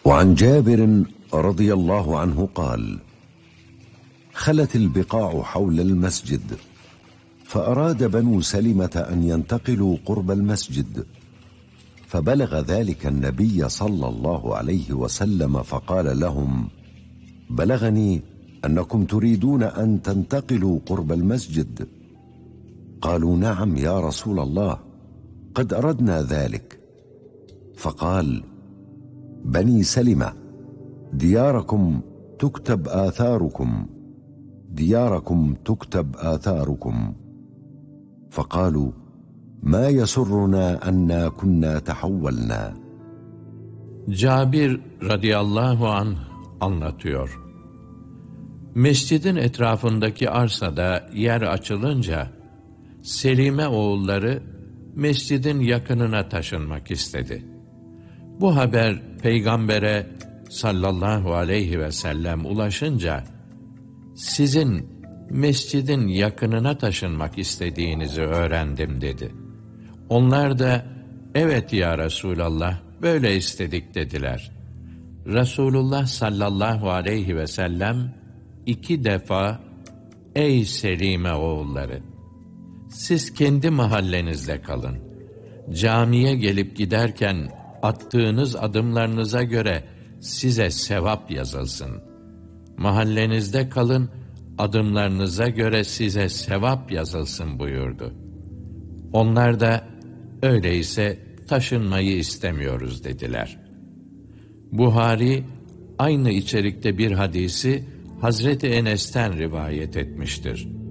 وعن جابر رضي الله عنه قال: خلت البقاع حول المسجد، فأراد بنو سلمة أن ينتقلوا قرب المسجد، فبلغ ذلك النبي صلى الله عليه وسلم فقال لهم: بلغني أنكم تريدون أن تنتقلوا قرب المسجد. قالوا: نعم يا رسول الله، قد أردنا ذلك. فقال: بني سلمة، دياركم تكتب آثاركم، دياركم تكتب آثاركم. فقالوا: ما يسرنا أننا كنا تحولنا. Cabir radıyallahu anh anlatıyor. Mescidin etrafındaki arsada yer açılınca Selime oğulları mescidin yakınına taşınmak istedi. Bu haber Peygamber'e sallallahu aleyhi ve sellem ulaşınca sizin mescidin yakınına taşınmak istediğinizi öğrendim dedi. Onlar da evet ya Resulallah, böyle istedik dediler. Resulullah sallallahu aleyhi ve sellem 2 defa ey Selime oğulları, siz kendi mahallenizde kalın. Camiye gelip giderken attığınız adımlarınıza göre size sevap yazılsın. Mahallenizde kalın, adımlarınıza göre size sevap yazılsın buyurdu. Onlar da öyleyse taşınmayı istemiyoruz dediler. Buhari aynı içerikte bir hadisi Hazreti Enes'ten rivayet etmiştir.